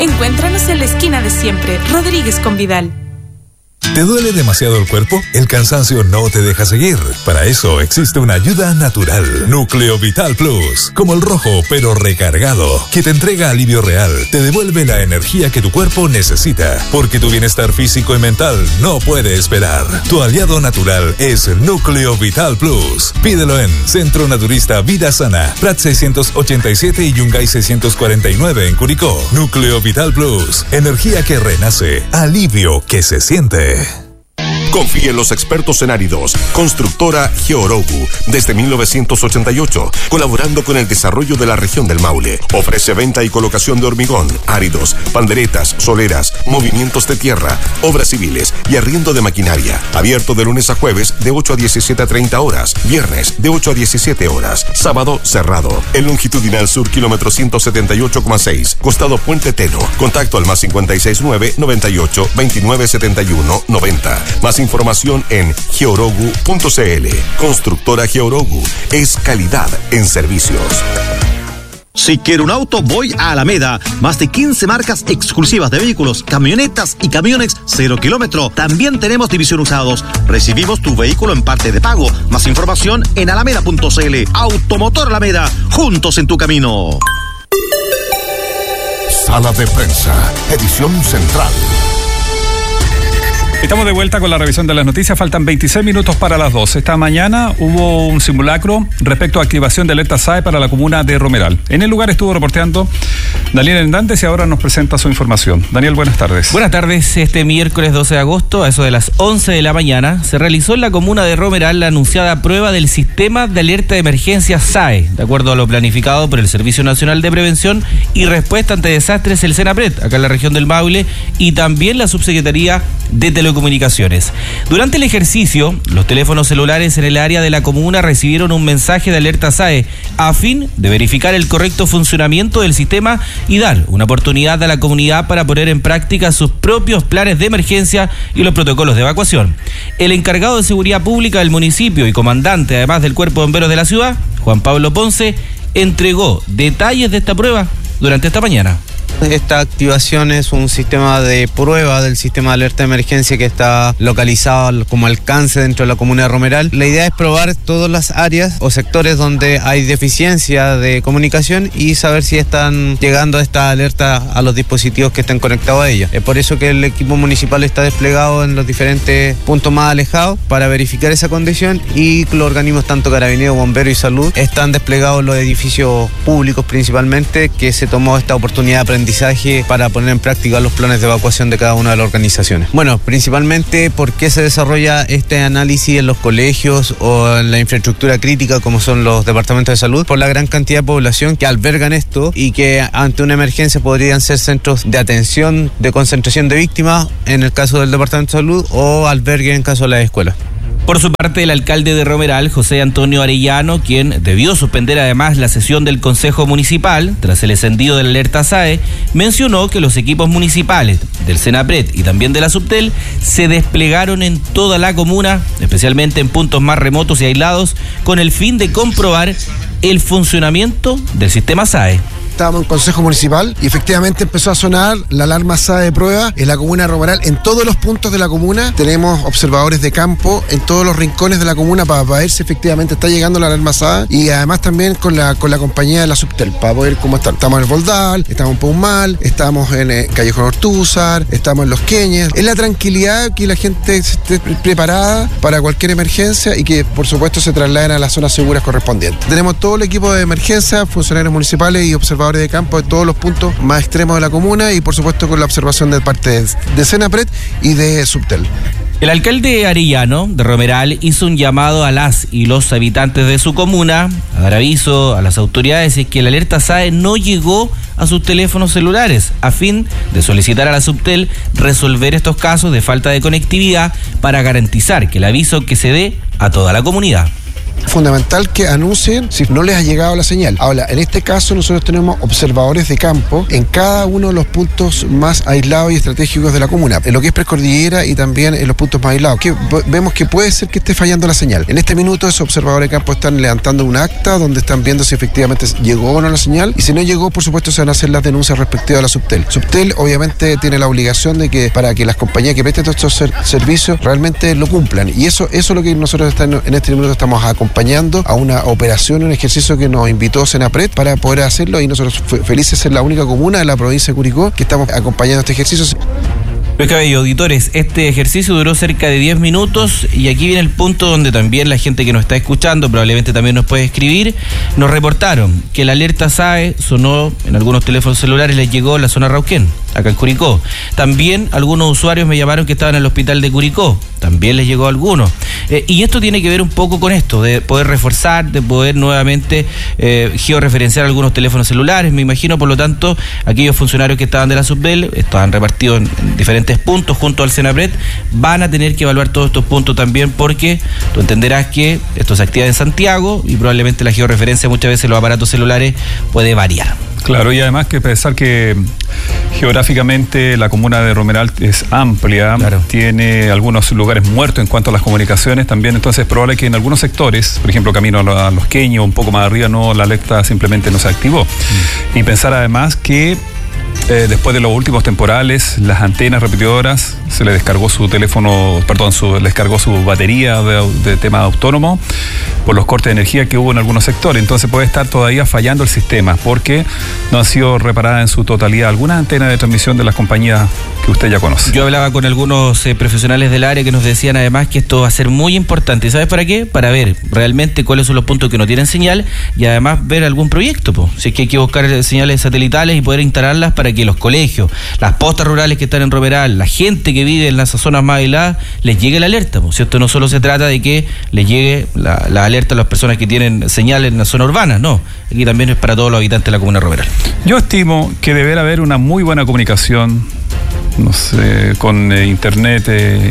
Encuéntranos en la esquina de siempre, Rodríguez con Vidal. ¿Te duele demasiado el cuerpo? ¿El cansancio no te deja seguir? Para eso existe una ayuda natural. Núcleo Vital Plus. Como el rojo, pero recargado. Que te entrega alivio real. Te devuelve la energía que tu cuerpo necesita. Porque tu bienestar físico y mental no puede esperar. Tu aliado natural es Núcleo Vital Plus. Pídelo en Centro Naturista Vida Sana, Prat 687 y Yungay 649 en Curicó. Núcleo Vital Plus. Energía que renace. Alivio que se siente. Confíe en los expertos en áridos. Constructora Georogu, desde 1988, colaborando con el desarrollo de la región del Maule. Ofrece venta y colocación de hormigón, áridos, panderetas, soleras, movimientos de tierra, obras civiles y arriendo de maquinaria. Abierto de lunes a jueves de 8 a 17 a 30 horas. Viernes de 8 a 17 horas. Sábado cerrado. El longitudinal sur, kilómetro 178,6. Costado Puente Teno. Contacto al +569 98 29 71 90. Más información en georogu.cl. Constructora Georogu es calidad en servicios. Si quiero un auto, voy a Alameda. Más de 15 marcas exclusivas de vehículos, camionetas y camiones 0 kilómetro. También tenemos división usados. Recibimos tu vehículo en parte de pago. Más información en alameda.cl. Automotor Alameda, juntos en tu camino. Sala de prensa, edición central. Estamos de vuelta con la revisión de las noticias. Faltan 26 minutos para las 2. Esta mañana hubo un simulacro respecto a activación de alerta SAE para la comuna de Romeral. En el lugar estuvo reporteando Daniel Hernández y ahora nos presenta su información. Daniel, buenas tardes. Buenas tardes. Este miércoles 12 de agosto, a eso de las 11 de la mañana, se realizó en la comuna de Romeral la anunciada prueba del sistema de alerta de emergencia SAE, de acuerdo a lo planificado por el Servicio Nacional de Prevención y Respuesta ante Desastres, el Senapred, acá en la región del Maule, y también la Subsecretaría de Telecomunicaciones. Durante el ejercicio, los teléfonos celulares en el área de la comuna recibieron un mensaje de alerta SAE a fin de verificar el correcto funcionamiento del sistema y dar una oportunidad a la comunidad para poner en práctica sus propios planes de emergencia y los protocolos de evacuación. El encargado de seguridad pública del municipio y comandante, además del Cuerpo de Bomberos de la ciudad, Juan Pablo Ponce, entregó detalles de esta prueba durante esta mañana. Esta activación es un sistema de prueba del sistema de alerta de emergencia que está localizado como alcance dentro de la comuna de Romeral. La idea es probar todas las áreas o sectores donde hay deficiencia de comunicación y saber si están llegando esta alerta a los dispositivos que estén conectados a ella. Es por eso que el equipo municipal está desplegado en los diferentes puntos más alejados para verificar esa condición, y los organismos tanto Carabineros, Bomberos y Salud están desplegados en los edificios públicos principalmente, que se tomó esta oportunidad de aprendizaje para poner en práctica los planes de evacuación de cada una de las organizaciones. Bueno, principalmente, ¿por qué se desarrolla este análisis en los colegios o en la infraestructura crítica como son los departamentos de salud? Por la gran cantidad de población que albergan esto y que ante una emergencia podrían ser centros de atención, de concentración de víctimas en el caso del departamento de salud, o albergue en caso de las escuelas. Por su parte, el alcalde de Romeral, José Antonio Arellano, quien debió suspender además la sesión del Consejo Municipal tras el encendido de la alerta SAE, mencionó que los equipos municipales del Senapred y también de la Subtel se desplegaron en toda la comuna, especialmente en puntos más remotos y aislados, con el fin de comprobar el funcionamiento del sistema SAE. Estábamos en Consejo Municipal y efectivamente empezó a sonar la alarma SAE de prueba en la comuna de Romeral. En todos los puntos de la comuna tenemos observadores de campo en todos los rincones de la comuna para ver si efectivamente está llegando la alarma SAE, y además también con la compañía de la Subtel para ver cómo están. Estamos en el Voldal, estamos en Paumal, estamos en Callejón Ortúzar, estamos en Los Queñes. Es la tranquilidad que la gente esté preparada para cualquier emergencia y que por supuesto se trasladen a las zonas seguras correspondientes. Tenemos todo el equipo de emergencia, funcionarios municipales y observadores de campo de todos los puntos más extremos de la comuna, y por supuesto con la observación de parte de Senapred y de Subtel. El alcalde Arellano de Romeral hizo un llamado a las y los habitantes de su comuna a dar aviso a las autoridades de que la alerta SAE no llegó a sus teléfonos celulares, a fin de solicitar a la Subtel resolver estos casos de falta de conectividad para garantizar que el aviso que se dé a toda la comunidad. fundamental que anuncien si no les ha llegado la señal. Ahora, en este caso nosotros tenemos observadores de campo en cada uno de los puntos más aislados y estratégicos de la comuna, en lo que es precordillera y también en los puntos más aislados, que vemos que puede ser que esté fallando la señal. En este minuto esos observadores de campo están levantando un acta donde están viendo si efectivamente llegó o no la señal, y si no llegó, por supuesto, se van a hacer las denuncias respectivas a la Subtel. Subtel obviamente tiene la obligación de que para que las compañías que presten todos estos servicios realmente lo cumplan, y eso es lo que nosotros en este minuto estamos acompañando a una operación, un ejercicio que nos invitó Senapred para poder hacerlo, y nosotros felices de ser la única comuna de la provincia de Curicó que estamos acompañando este ejercicio. Luis Cabello, auditores, este ejercicio duró cerca de 10 minutos y aquí viene el punto donde también la gente que nos está escuchando probablemente también nos puede escribir. Nos reportaron que la alerta SAE sonó en algunos teléfonos celulares, les llegó en la zona Rauquén, acá en Curicó. También algunos usuarios me llamaron que estaban en el hospital de Curicó, también les llegó a algunos. Y esto tiene que ver un poco con esto, de poder reforzar, de poder nuevamente georreferenciar algunos teléfonos celulares. Me imagino, por lo tanto, aquellos funcionarios que estaban de la Subtel, estaban repartidos en diferentes puntos junto al Senapred, van a tener que evaluar todos estos puntos también, porque tú entenderás que esto se activa en Santiago y probablemente la georreferencia muchas veces en los aparatos celulares puede variar. Claro, y además que pensar que geográficamente la comuna de Romeral es amplia, claro, tiene algunos lugares muertos en cuanto a las comunicaciones también, entonces es probable que en algunos sectores, por ejemplo camino a Los Queños, un poco más arriba, no, la alerta simplemente no se activó. Y pensar además que después de los últimos temporales, las antenas repetidoras, se le descargó su teléfono, le descargó su batería de tema autónomo por los cortes de energía que hubo en algunos sectores. Entonces puede estar todavía fallando el sistema porque no han sido reparadas en su totalidad algunas antenas de transmisión de las compañías que usted ya conoce. Yo hablaba con algunos profesionales del área que nos decían además que esto va a ser muy importante. ¿Y sabes para qué? Para ver realmente cuáles son los puntos que no tienen señal y además ver algún proyecto, si es que hay que buscar señales satelitales y poder instalarlas para que los colegios, las postas rurales que están en Romeral, la gente que vive en las zonas más aisladas, les llegue la alerta. Si esto no solo se trata de que les llegue la alerta a las personas que tienen señal en la zona urbana, no, aquí también es para todos los habitantes de la comuna de Romeral. Yo estimo que deberá haber una muy buena comunicación, no sé, con internet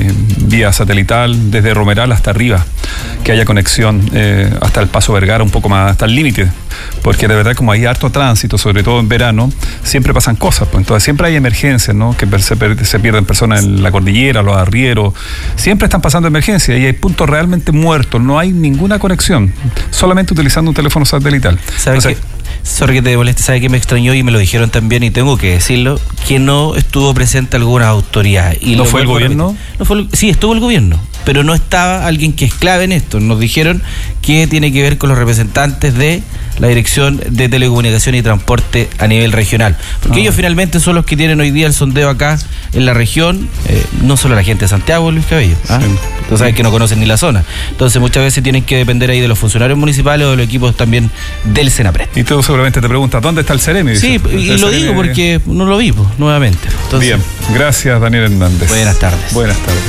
vía satelital desde Romeral hasta arriba, que haya conexión hasta el Paso Vergara, un poco más hasta el límite, porque de verdad como hay harto tránsito, sobre todo en verano, siempre pasan cosas, pues entonces siempre hay emergencias, ¿no? Que se pierden personas en la cordillera, los arrieros, siempre están pasando emergencias y hay puntos realmente muertos, no hay ninguna conexión, solamente utilizando un teléfono satelital. ¿Sabes qué? Sorry que te moleste, ¿sabe qué me extrañó? Y me lo dijeron también, y tengo que decirlo, que no estuvo presente alguna autoridad. Y ¿No fue el gobierno? Sí, estuvo el gobierno, pero no estaba alguien que es clave en esto. Nos dijeron que tiene que ver con los representantes de la Dirección de Telecomunicación y Transporte a nivel regional. Porque ellos finalmente son los que tienen hoy día el sondeo acá en la región, no solo la gente de Santiago, Luis Cabello. Sí. Tú sabes que no conocen ni la zona. Entonces muchas veces tienen que depender ahí de los funcionarios municipales o de los equipos también del Senapred. Y tú seguramente te preguntas, ¿dónde está el Ceremi? Sí, y lo digo porque no lo vi, nuevamente. Entonces, bien, gracias Daniel Hernández. Buenas tardes. Buenas tardes.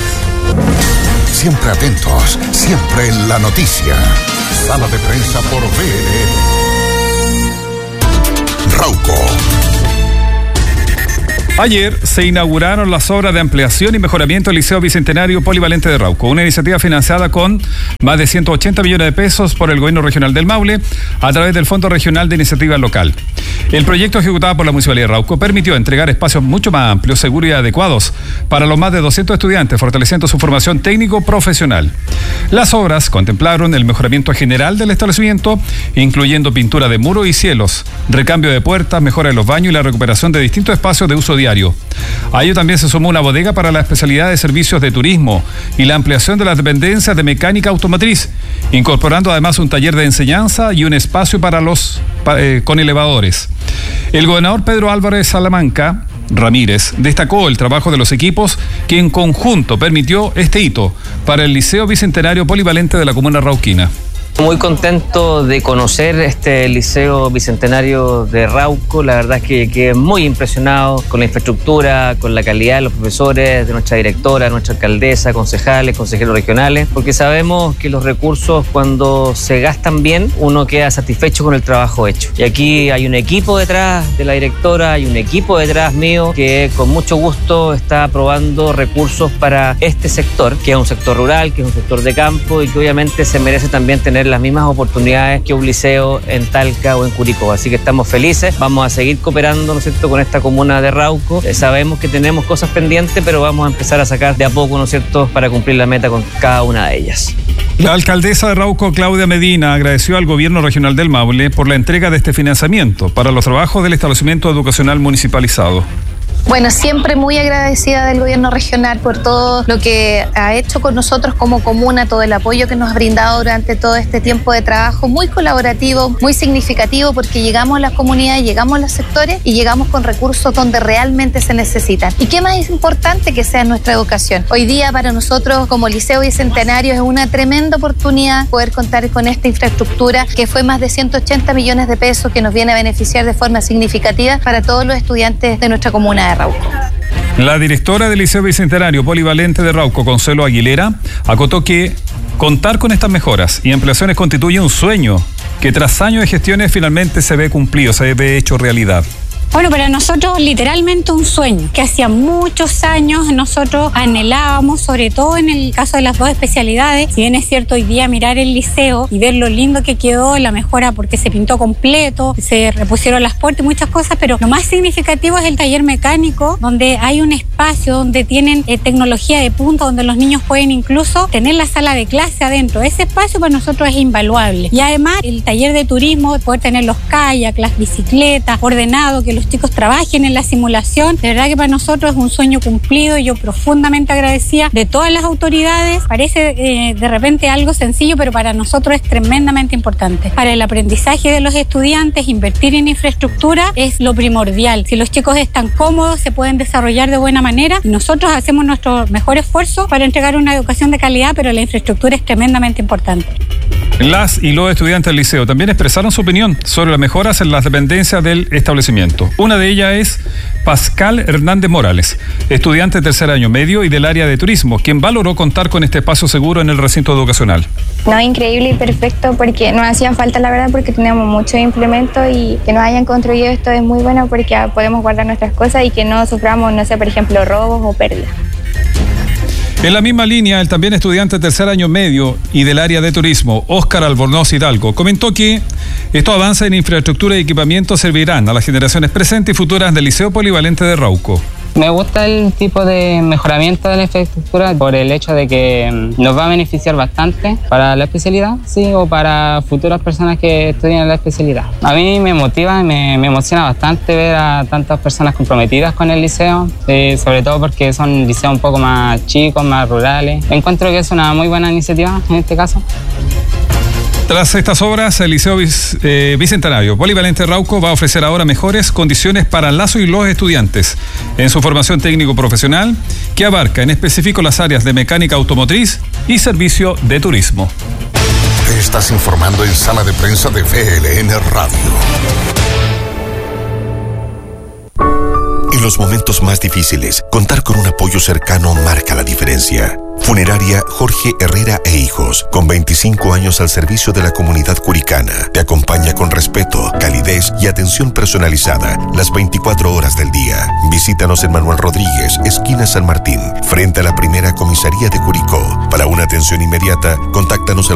Siempre atentos, siempre en la noticia. Sala de prensa por BNN. Rauco. Ayer se inauguraron las obras de ampliación y mejoramiento del Liceo Bicentenario Polivalente de Rauco, una iniciativa financiada con más de 180 millones de pesos por el Gobierno Regional del Maule a través del Fondo Regional de Iniciativa Local. El proyecto ejecutado por la Municipalidad de Rauco permitió entregar espacios mucho más amplios, seguros y adecuados para los más de 200 estudiantes, fortaleciendo su formación técnico-profesional. Las obras contemplaron el mejoramiento general del establecimiento, incluyendo pintura de muros y cielos, recambio de puertas, mejora de los baños y la recuperación de distintos espacios de uso diario. A ello también se sumó una bodega para la especialidad de servicios de turismo y la ampliación de las dependencias de mecánica automotriz, incorporando además un taller de enseñanza y un espacio para con elevadores. El gobernador Pedro Álvarez Salamanca Ramírez destacó el trabajo de los equipos que en conjunto permitió este hito para el Liceo Bicentenario Polivalente de la comuna rauquina. Muy contento de conocer este Liceo Bicentenario de Rauco. La verdad es que quedé muy impresionado con la infraestructura, con la calidad de los profesores, de nuestra directora, nuestra alcaldesa, concejales, consejeros regionales, porque sabemos que los recursos cuando se gastan bien, uno queda satisfecho con el trabajo hecho. Y aquí hay un equipo detrás de la directora, hay un equipo detrás mío que con mucho gusto está aprobando recursos para este sector, que es un sector rural, que es un sector de campo y que obviamente se merece también tener tener las mismas oportunidades que un liceo en Talca o en Curicó. Así que estamos felices, vamos a seguir cooperando, ¿no es cierto?, con esta comuna de Rauco. Sabemos que tenemos cosas pendientes, pero vamos a empezar a sacar de a poco, ¿no es cierto?, para cumplir la meta con cada una de ellas. La alcaldesa de Rauco, Claudia Medina, agradeció al gobierno regional del Maule por la entrega de este financiamiento para los trabajos del establecimiento educacional municipalizado. Bueno, siempre muy agradecida del gobierno regional por todo lo que ha hecho con nosotros como comuna, todo el apoyo que nos ha brindado durante todo este tiempo de trabajo, muy colaborativo, muy significativo, porque llegamos a las comunidades, llegamos a los sectores y llegamos con recursos donde realmente se necesitan. ¿Y qué más es importante que sea nuestra educación? Hoy día para nosotros como Liceo Bicentenario es una tremenda oportunidad poder contar con esta infraestructura que fue más de 180 millones de pesos, que nos viene a beneficiar de forma significativa para todos los estudiantes de nuestra comuna de Rauco. La directora del Liceo Bicentenario Polivalente de Rauco, Consuelo Aguilera, acotó que contar con estas mejoras y ampliaciones constituye un sueño que tras años de gestiones finalmente se ve cumplido, se ve hecho realidad. Bueno, para nosotros literalmente un sueño, que hacía muchos años nosotros anhelábamos, sobre todo en el caso de las dos especialidades. Si bien es cierto, hoy día mirar el liceo y ver lo lindo que quedó, la mejora porque se pintó completo, se repusieron las puertas y muchas cosas, pero lo más significativo es el taller mecánico, donde hay un espacio donde tienen tecnología de punta, donde los niños pueden incluso tener la sala de clase adentro. Ese espacio para nosotros es invaluable. Y además el taller de turismo, poder tener los kayaks, las bicicletas, ordenado, que los chicos trabajen en la simulación, de verdad que para nosotros es un sueño cumplido. Yo profundamente agradecida de todas las autoridades. Parece de repente algo sencillo, pero para nosotros es tremendamente importante. Para el aprendizaje de los estudiantes, invertir en infraestructura es lo primordial. Si los chicos están cómodos, se pueden desarrollar de buena manera. Nosotros hacemos nuestro mejor esfuerzo para entregar una educación de calidad, pero la infraestructura es tremendamente importante. Las y los estudiantes del liceo también expresaron su opinión sobre las mejoras en las dependencias del establecimiento. Una de ellas es Pascal Hernández Morales, estudiante de tercer año medio y del área de turismo, quien valoró contar con este espacio seguro en el recinto educacional. No, increíble y perfecto, porque nos hacían falta, la verdad, porque teníamos muchos implementos, y que nos hayan construido esto es muy bueno porque podemos guardar nuestras cosas y que no suframos, no sé, por ejemplo, robos o pérdidas. En la misma línea, el también estudiante de tercer año medio y del área de turismo, Óscar Albornoz Hidalgo, comentó que estos avances en infraestructura y equipamiento servirán a las generaciones presentes y futuras del Liceo Polivalente de Rauco. Me gusta el tipo de mejoramiento de la infraestructura por el hecho de que nos va a beneficiar bastante para la especialidad, sí, o para futuras personas que estudian la especialidad. A mí me motiva y me emociona bastante ver a tantas personas comprometidas con el liceo, sobre todo porque son liceos un poco más chicos, más rurales. Encuentro que es una muy buena iniciativa en este caso. Tras estas obras, el Liceo Bicentenario Polivalente Rauco va a ofrecer ahora mejores condiciones para las y los estudiantes en su formación técnico-profesional, que abarca en específico las áreas de mecánica automotriz y servicio de turismo. Te estás informando en Sala de Prensa de VLN Radio. En los momentos más difíciles, contar con un apoyo cercano marca la diferencia. Funeraria Jorge Herrera e Hijos, con 25 años al servicio de la comunidad curicana, te acompaña con respeto, calidez y atención personalizada las 24 horas del día. Visítanos en Manuel Rodríguez, esquina San Martín, frente a la primera comisaría de Curicó. Para una atención inmediata, contáctanos al